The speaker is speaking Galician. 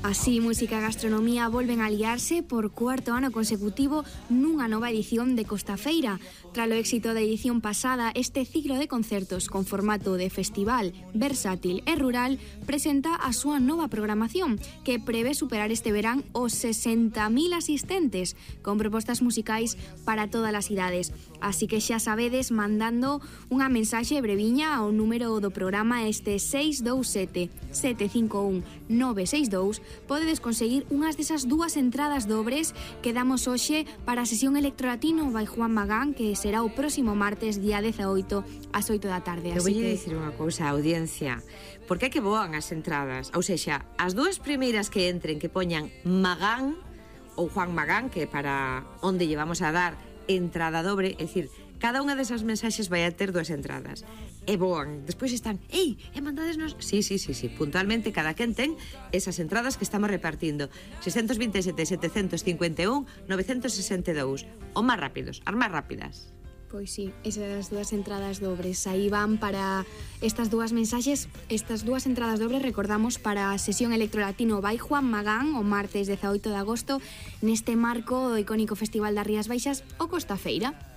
Así, música e gastronomía volven a aliarse por cuarto ano consecutivo nunha nova edición de Costa Feira. Tralo éxito da edición pasada, este ciclo de concertos con formato de festival, versátil e rural presenta a súa nova programación, que prevé superar este verán os 60.000 asistentes, con propostas musicais para todas as idades. Así que xa sabedes, mandando unha mensaxe breviña ao número do programa este 627 751 962, podedes conseguir unhas desas dúas entradas dobres que damos hoxe para a sesión Electrolatino by Juan Magán, que será o próximo martes, día 18, ás 8 da tarde. Eu vou dicir unha cousa, audiencia, porque é que voan as entradas? Ou sexa, as dúas primeiras que entren, que poñan Magán ou Juan Magán, que para onde llevamos a dar entrada dobre, é dicir, cada unha desas mensaxes vai a ter dúas entradas e voan, despois están mandadesnos, sí, puntualmente cada quen ten esas entradas que estamos repartindo 627 751 962, o máis rápidos, as máis rápidas. Pois sí, esas dúas entradas dobres aí van para estas dúas mensaxes. Estas dúas entradas dobres recordamos para a sesión Electrolatino by Juan Magán o martes 18 de agosto neste marco do icónico Festival das Rías Baixas, o Costa Feira.